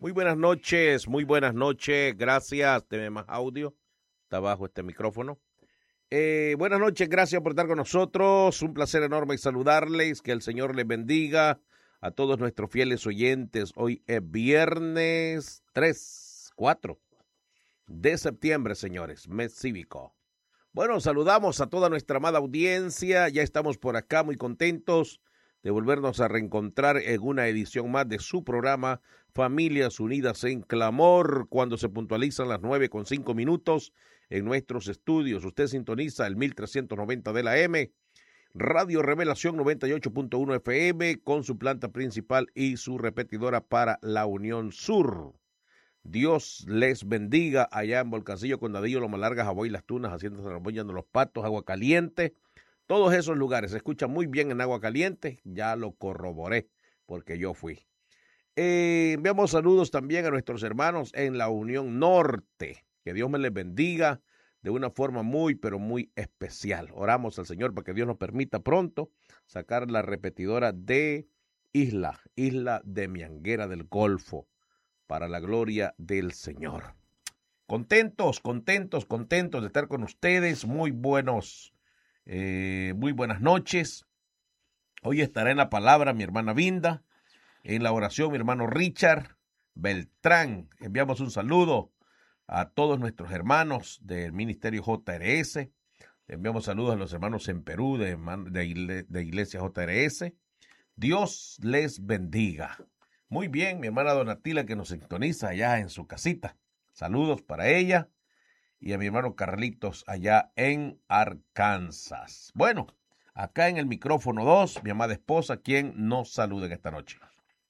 Muy buenas noches, muy buenas noches. Gracias. Deme más audio. Está abajo este micrófono. Buenas noches, gracias por estar con nosotros. Un placer enorme saludarles. Que el Señor les bendiga a todos nuestros fieles oyentes. Hoy es viernes 4 de septiembre, señores, mes cívico. Bueno, saludamos a toda nuestra amada audiencia. Ya estamos por acá muy contentos de volvernos a reencontrar en una edición más de su programa Familias Unidas en Clamor, cuando se puntualizan las 9:05 en nuestros estudios. Usted sintoniza el 1390 de la M, Radio Revelación 98.1 FM, con su planta principal y su repetidora para la Unión Sur. Dios les bendiga allá en Volcancillo, Condadillo, Loma Larga, Jabón y Las Tunas, Hacienda San Ramón, Los Patos, Agua Caliente. Todos esos lugares se escuchan muy bien en Agua Caliente, ya lo corroboré porque yo fui. Enviamos saludos también a nuestros hermanos en la Unión Norte. Que Dios me les bendiga de una forma muy, pero muy especial. Oramos al Señor para que Dios nos permita pronto sacar la repetidora de Isla de Mianguera del Golfo, para la gloria del Señor. Contentos de estar con ustedes. Muy buenas noches. Hoy estará en la palabra mi hermana Vinda, en la oración mi hermano Richard Beltrán. Enviamos un saludo a todos nuestros hermanos del Ministerio JRS. Enviamos saludos a los hermanos en Perú de Iglesia JRS. Dios les bendiga. Muy bien, mi hermana Donatila, que nos sintoniza allá en su casita. Saludos para ella y a mi hermano Carlitos allá en Arkansas. Bueno, acá en el micrófono 2, mi amada esposa, quien nos saluda en esta noche.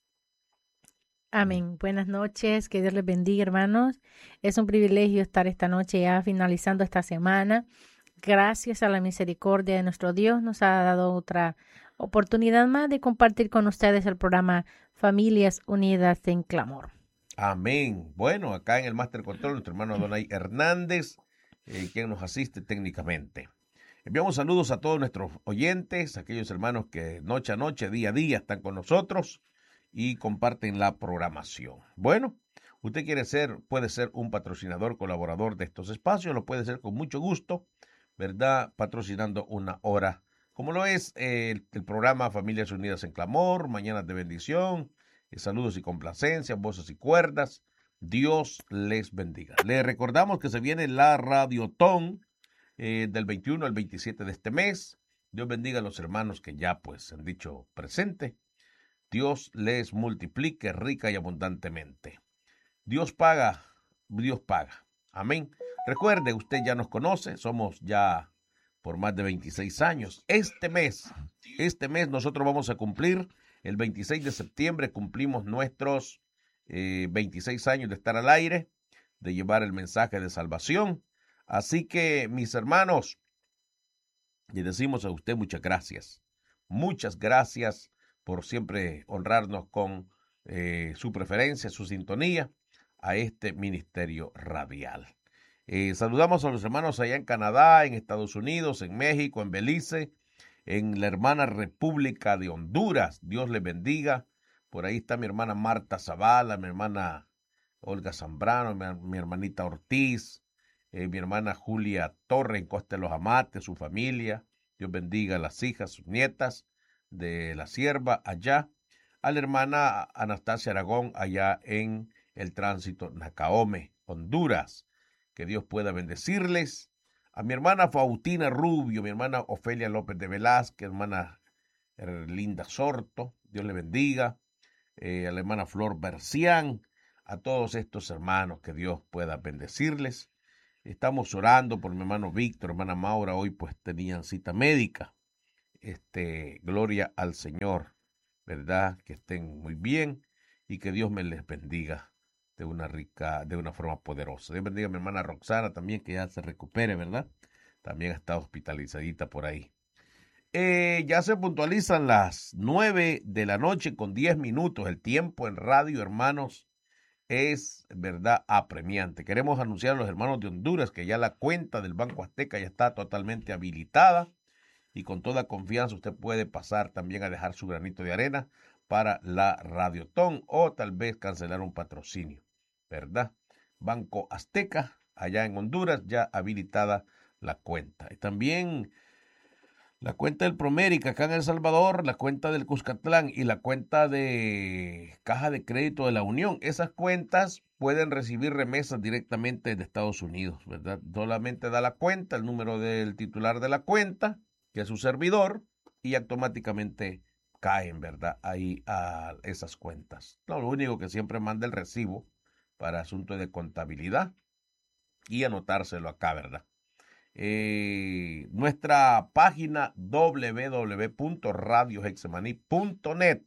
Amén. Buenas noches, que Dios les bendiga, hermanos. Es un privilegio estar esta noche ya finalizando esta semana. Gracias a la misericordia de nuestro Dios nos ha dado otra oportunidad más de compartir con ustedes el programa Familias Unidas en Clamor. Amén. Bueno, acá en el Master Control, nuestro hermano Adonai Hernández, quien nos asiste técnicamente. Enviamos saludos a todos nuestros oyentes, aquellos hermanos que noche a noche, día a día están con nosotros y comparten la programación. Bueno, usted puede ser un patrocinador, colaborador de estos espacios, lo puede ser con mucho gusto, ¿verdad? Patrocinando una hora, como lo es el programa Familias Unidas en Clamor, Mañanas de Bendición, saludos y complacencias, voces y cuerdas. Dios les bendiga. Les recordamos que se viene la Radiotón del 21 al 27 de este mes. Dios bendiga a los hermanos que ya pues han dicho presente. Dios les multiplique rica y abundantemente. Dios paga. Amén. Recuerde, usted ya nos conoce, somos ya por más de 26 años. Este mes nosotros vamos a cumplir, el 26 de septiembre cumplimos nuestros 26 años de estar al aire, de llevar el mensaje de salvación. Así que, mis hermanos, le decimos a usted muchas gracias. Muchas gracias por siempre honrarnos con su preferencia, su sintonía a este ministerio radial. Saludamos a los hermanos allá en Canadá, en Estados Unidos, en México, en Belice, en la hermana República de Honduras. Dios les bendiga. Por ahí está mi hermana Marta Zavala, mi hermana Olga Zambrano, mi hermanita Ortiz, mi hermana Julia Torre en Costa de los Amates, su familia. Dios bendiga a las hijas, sus nietas de la sierva allá. A la hermana Anastasia Aragón allá en el Tránsito Nacaome, Honduras. Que Dios pueda bendecirles. A mi hermana Fautina Rubio, mi hermana Ofelia López de Velázquez, hermana Linda Sorto, Dios le bendiga. A la hermana Flor Bercián, a todos estos hermanos, que Dios pueda bendecirles. Estamos orando por mi hermano Víctor, hermana Maura, hoy pues tenían cita médica. Gloria al Señor, ¿verdad? Que estén muy bien y que Dios me les bendiga de una forma poderosa. Dios bendiga a mi hermana Roxana también, que ya se recupere, ¿verdad? También está hospitalizadita por ahí. Ya se puntualizan las 9 de la noche con 10 minutos. El tiempo en radio, hermanos, es, verdad, apremiante. Queremos anunciar a los hermanos de Honduras que ya la cuenta del Banco Azteca ya está totalmente habilitada y con toda confianza usted puede pasar también a dejar su granito de arena para la Radiotón o tal vez cancelar un patrocinio, ¿verdad? Banco Azteca, allá en Honduras, ya habilitada la cuenta. Y también la cuenta del Promérica acá en El Salvador, la cuenta del Cuscatlán y la cuenta de Caja de Crédito de la Unión. Esas cuentas pueden recibir remesas directamente de Estados Unidos, ¿verdad? Solamente da la cuenta, el número del titular de la cuenta, que es su servidor, y automáticamente caen, ¿verdad? Ahí a esas cuentas. No, lo único que siempre manda el recibo para asuntos de contabilidad y anotárselo acá, ¿verdad? Nuestra página www.radiohexemaní.net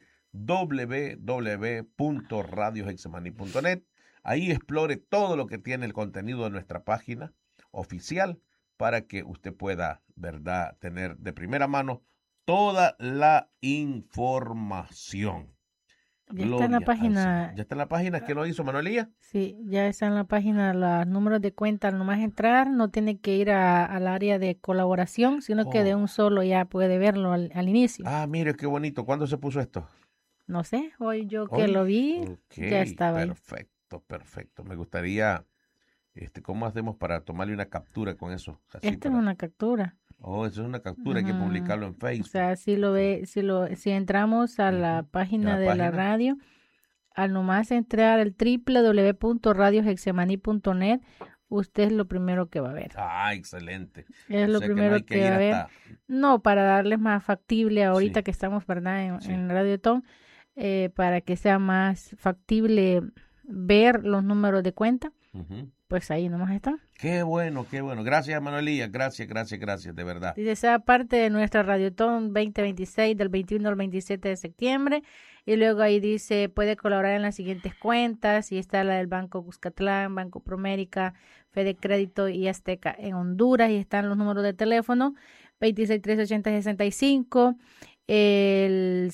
www.radiohexemaní.net. Ahí explore todo lo que tiene el contenido de nuestra página oficial para que usted pueda, ¿verdad?, tener de primera mano toda la información. Ya está en la página. Ya está en la página. ¿Qué nos hizo Manuelía? Sí, ya está en la página los números de cuenta. Al nomás entrar, no tiene que ir al área de colaboración, sino que de un solo ya puede verlo al inicio. Ah, mire, qué bonito. ¿Cuándo se puso esto? No sé, hoy yo que lo vi, ya estaba perfecto, perfecto. Me gustaría, ¿cómo hacemos para tomarle una captura con eso? Así es una captura. Oh, eso es una captura, hay que publicarlo en Facebook. O sea, si entramos a la página de la radio, al nomás entrar al www.radiohexemaní.net, usted es lo primero que va a ver. Ah, excelente. Es lo primero que va a ver. No, para darles más factible ahorita que estamos, ¿verdad? En Radiotón, para que sea más factible ver los números de cuenta. Pues ahí nomás está. Qué bueno, qué bueno. Gracias, Manuelía. Gracias, de verdad. Dice, sea parte de nuestra Radiotón 2026 del 21 al 27 de septiembre. Y luego ahí dice, puede colaborar en las siguientes cuentas. Y está la del Banco Cuscatlán, Banco Promérica, Fede Crédito y Azteca en Honduras. Y están los números de teléfono 2638065, el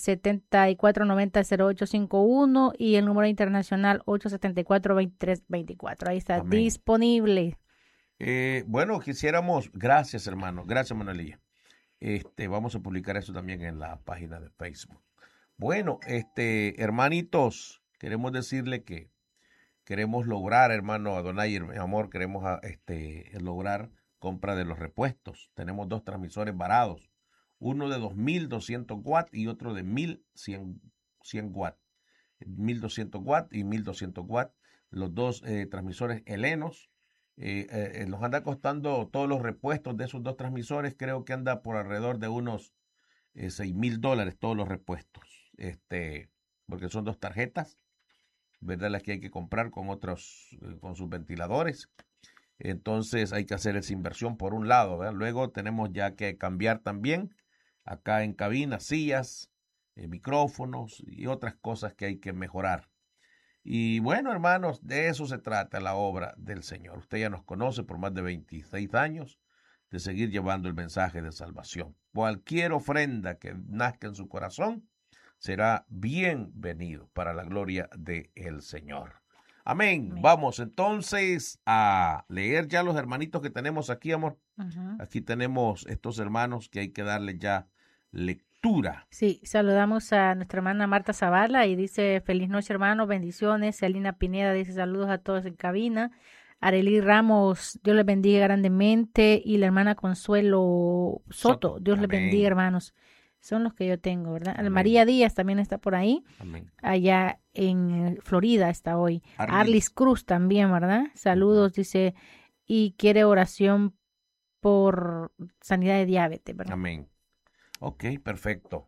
74900851 y el número internacional 874-2324. Ahí está. Amén. Disponible. Bueno, quisiéramos, gracias hermano, gracias Manuelía. Vamos a publicar eso también en la página de Facebook. Bueno, hermanitos, queremos decirle que queremos lograr, hermano Adonai, mi amor, queremos lograr compra de los repuestos. Tenemos 2 transmisores varados, uno de 2200 watts y otro de 1100 watts. 1200 watts y 1200 watts, los 2 transmisores helenos. Nos anda costando todos los repuestos de esos 2 transmisores, creo que anda por alrededor de unos $6,000 todos los repuestos, porque son 2 tarjetas, ¿verdad? Las que hay que comprar con otros, con sus ventiladores. Entonces hay que hacer esa inversión por un lado, ¿verdad? Luego tenemos ya que cambiar también acá en cabina sillas, micrófonos y otras cosas que hay que mejorar. Y bueno, hermanos, de eso se trata la obra del Señor. Usted ya nos conoce por más de 26 años de seguir llevando el mensaje de salvación. Cualquier ofrenda que nazca en su corazón será bienvenido para la gloria del Señor. Amén. Vamos entonces a leer ya los hermanitos que tenemos aquí, amor. Aquí tenemos estos hermanos que hay que darle ya lectura. Sí, saludamos a nuestra hermana Marta Zavala y dice, feliz noche hermano, bendiciones. Celina Pineda dice, saludos a todos en cabina. Arely Ramos, Dios les bendiga grandemente. Y la hermana Consuelo Soto, Dios les bendiga hermanos. Son los que yo tengo, ¿verdad? Amén. María Díaz también está por ahí. Amén. Allá en Florida está hoy. Arlis Cruz también, ¿verdad? Saludos, dice, y quiere oración por sanidad de diabetes, ¿verdad? Amén. Ok, perfecto.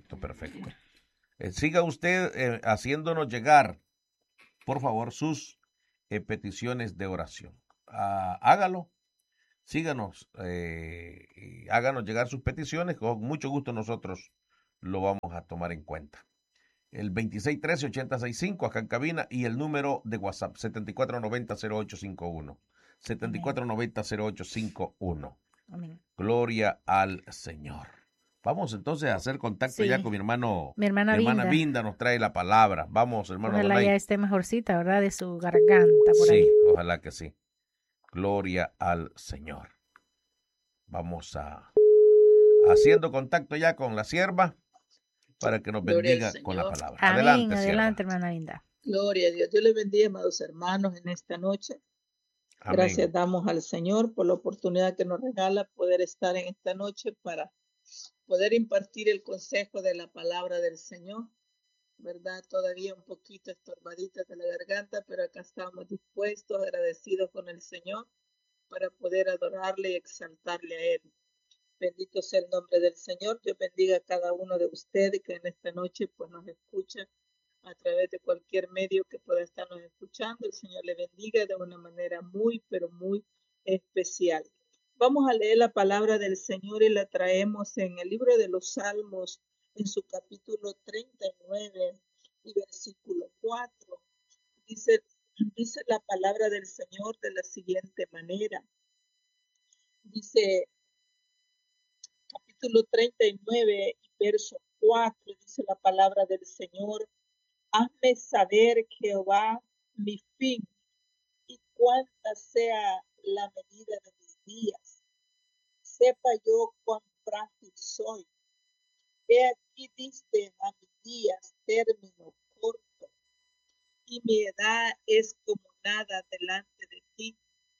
Siga usted haciéndonos llegar, por favor, sus peticiones de oración. Hágalo, síganos, háganos llegar sus peticiones, con mucho gusto nosotros lo vamos a tomar en cuenta. El 2613-8065 acá en cabina y el número de WhatsApp 7490-0851. 7490-0851. Amén. Gloria al Señor. Vamos entonces a hacer contacto ya con mi hermana Vinda nos trae la palabra. Vamos, hermano. Ojalá ya esté mejorcita, ¿verdad? De su garganta por ahí. Sí, ojalá que sí. Gloria al Señor. Vamos haciendo contacto ya con la sierva. para que nos Gloria al bendiga con la Señor. palabra. Amén. Adelante, Adelante, sierva. hermana Linda. Gloria a Dios. Dios les bendiga, amados hermanos, en esta noche. Gracias Amén. damos al Señor por la oportunidad que nos regala poder estar en esta noche para poder impartir el consejo de la palabra del Señor. ¿Verdad? Todavía un poquito estorbaditas de la garganta, pero acá estamos dispuestos, agradecidos con el Señor para poder adorarle y exaltarle a Él. Bendito sea el nombre del Señor. Dios bendiga a cada uno de ustedes que en esta noche pues nos escucha a través de cualquier medio que pueda estarnos escuchando. El Señor le bendiga de una manera muy, pero muy especial. Vamos a leer la palabra del Señor y la traemos en el libro de los Salmos, en su capítulo 39 y versículo 4. Dice la palabra del Señor de la siguiente manera. Dice capítulo 39 y verso 4, dice la palabra del Señor: hazme saber, Jehová, mi fin y cuánta sea la medida de mis días. Sepa yo cuán frágil soy. He aquí diste a mis días término corto, y mi edad es como nada delante de ti.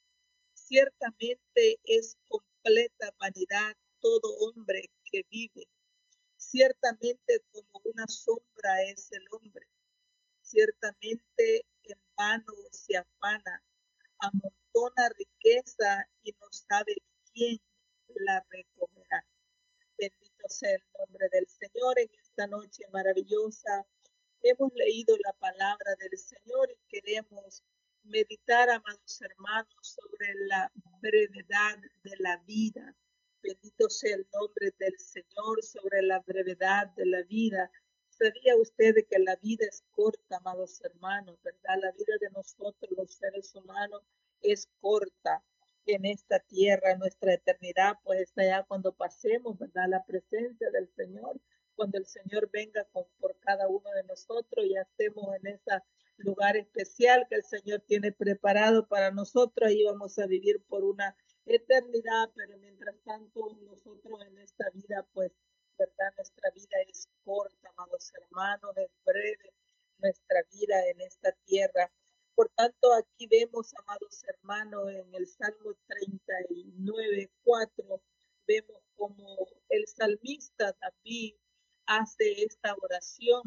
Ciertamente es completa vanidad todo hombre que vive. Ciertamente como una sombra es el hombre. Ciertamente en vano se afana, amontona riqueza y no sabe quién la recogerá. Bendito sea el nombre del Señor. En esta noche maravillosa hemos leído la palabra del Señor y queremos meditar, amados hermanos, sobre la brevedad de la vida. Bendito sea el nombre del Señor, sobre la brevedad de la vida. ¿Sabía usted que la vida es corta, amados hermanos, verdad? La vida de nosotros, los seres humanos, es corta en esta tierra. Nuestra eternidad pues está ya cuando pasemos, ¿verdad? La presencia del Señor, cuando el Señor venga por cada uno de nosotros y estemos en ese lugar especial que el Señor tiene preparado para nosotros. Ahí vamos a vivir por una eternidad, pero mientras tanto nosotros en esta vida pues, ¿verdad? Nuestra vida es corta, amados hermanos, es breve nuestra vida en esta tierra. Por tanto, aquí vemos, amados hermanos, en el Salmo 39, 4, vemos como el salmista David hace esta oración.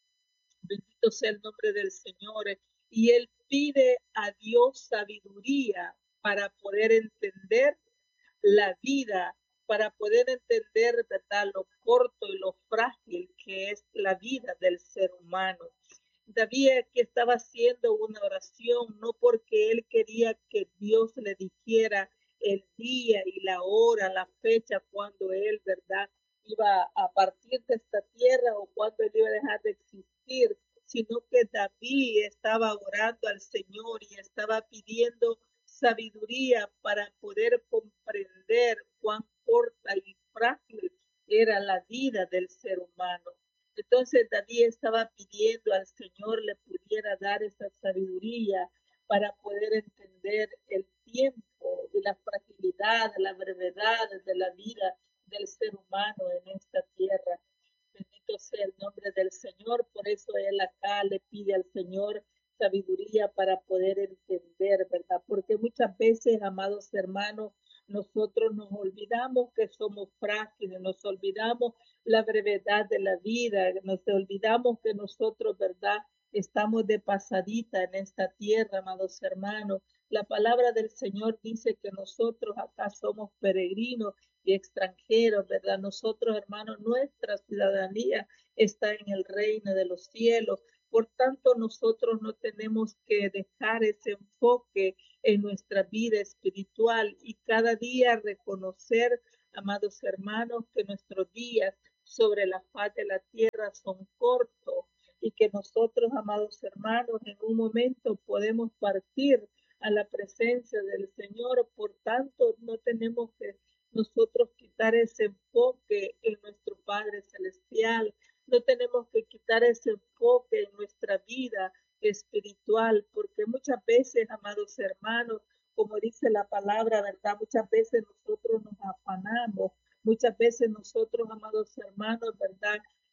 Bendito sea el nombre del Señor. Y él pide a Dios sabiduría para poder entender la vida, para poder entender, ¿verdad?, lo corto y lo frágil que es la vida del ser humano. David que estaba haciendo una oración, no porque él quería que Dios le dijera el día y la hora, la fecha, cuando él, ¿verdad?, iba a partir de esta tierra o cuando él iba a dejar de existir, sino que David estaba orando al Señor y estaba pidiendo sabiduría para poder comprender cuán corta y frágil era la vida del ser humano. Entonces David estaba pidiendo al Señor le pudiera dar esa sabiduría para poder entender el tiempo y la fragilidad, la brevedad de la vida del ser humano en esta tierra. Bendito sea el nombre del Señor. Por eso él acá le pide al Señor sabiduría para poder entender, ¿verdad? Porque muchas veces, amados hermanos, nosotros nos olvidamos que somos frágiles, nos olvidamos la brevedad de la vida, nos olvidamos que nosotros, ¿verdad?, estamos de pasadita en esta tierra, amados hermanos. La palabra del Señor dice que nosotros acá somos peregrinos y extranjeros, ¿verdad? Nosotros, hermanos, nuestra ciudadanía está en el reino de los cielos. Por tanto, nosotros no tenemos que dejar ese enfoque en nuestra vida espiritual y cada día reconocer, amados hermanos, que nuestros días sobre la faz de la tierra son cortos y que nosotros, amados hermanos, en un momento podemos partir a la presencia del Señor. Por tanto, no tenemos que nosotros quitar ese enfoque en nuestro Padre Celestial. No tenemos que quitar ese enfoque en nuestra vida espiritual, porque muchas veces, amados hermanos, como dice la palabra, ¿verdad? Muchas veces nosotros nos afanamos, muchas veces nosotros, amados hermanos, ¿verdad?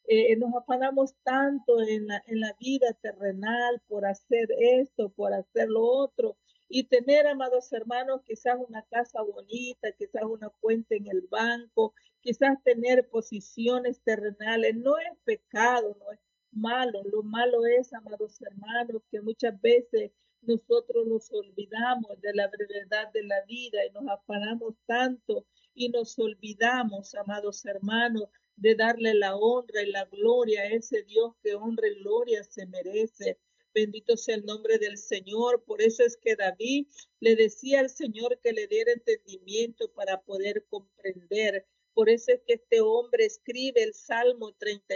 nos afanamos tanto en la vida terrenal por hacer esto, por hacer lo otro, y tener, amados hermanos, quizás una casa bonita, quizás una cuenta en el banco, quizás tener posiciones terrenales, no es pecado, no es malo. Lo malo es, amados hermanos, que muchas veces nosotros nos olvidamos de la brevedad de la vida y nos afanamos tanto y nos olvidamos, amados hermanos, de darle la honra y la gloria a ese Dios que honra y gloria se merece. Bendito sea el nombre del Señor. Por eso es que David le decía al Señor que le diera entendimiento para poder comprender. Por eso es que este hombre escribe el Salmo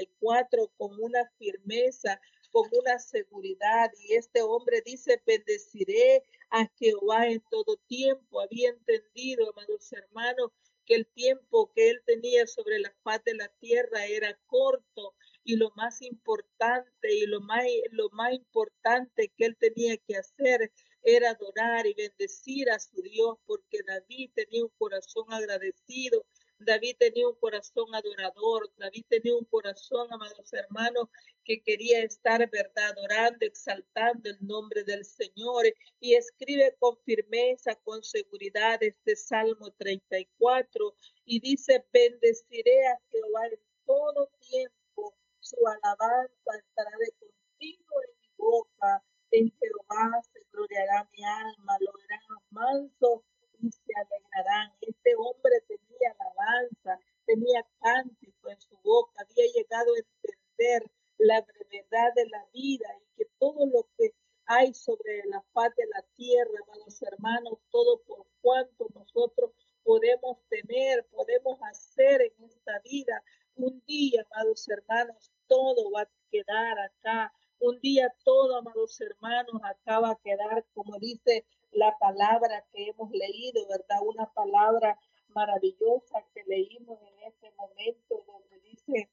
34 con una firmeza, con una seguridad. Y este hombre dice, bendeciré a Jehová en todo tiempo. Había entendido, amados hermanos, que el tiempo que él tenía sobre la faz de la tierra era corto, y lo más importante y lo más importante que él tenía que hacer era adorar y bendecir a su Dios, porque David tenía un corazón agradecido, David tenía un corazón adorador, David tenía un corazón, amados hermanos, que quería estar, verdad, adorando, exaltando el nombre del Señor, y escribe con firmeza, con seguridad este Salmo 34, y dice, bendeciré a Jehová en todo tiempo, su alabanza estará de continuo en mi boca, en Jehová se gloriará mi alma, lo verán los mansos y se alegrarán. Este hombre tenía alabanza, tenía cántico en su boca, había llegado a entender la brevedad de la vida y que todo lo que hay sobre la faz de la tierra, amados hermanos, todo por cuanto nosotros podemos tener, podemos hacer en esta vida. Un día, amados hermanos, todo va a quedar acá. Un día todo, amados hermanos, acá va a quedar, como dice la palabra que hemos leído, ¿verdad? Una palabra maravillosa que leímos en este momento donde dice,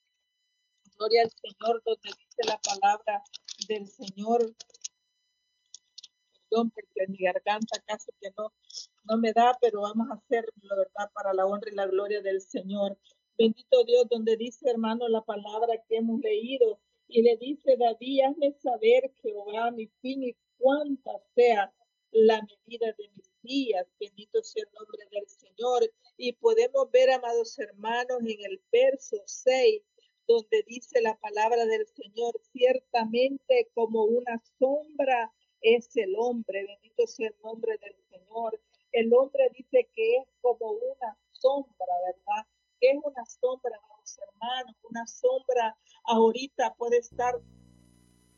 gloria al Señor, donde dice la palabra del Señor, perdón, porque mi garganta casi que no me da, pero vamos a hacerlo, ¿verdad? Para la honra y la gloria del Señor. Bendito Dios, donde dice, hermano, la palabra que hemos leído, y le dice David, hazme saber, Jehová, mi fin y cuánta sea la medida de mis días. Bendito sea el nombre del Señor. Y podemos ver, amados hermanos, en el verso 6, donde dice la palabra del Señor, ciertamente como una sombra es el hombre, bendito sea el nombre del Señor. El hombre dice que es como una sombra, ¿verdad? Que es una sombra, mis hermanos, una sombra ahorita puede estar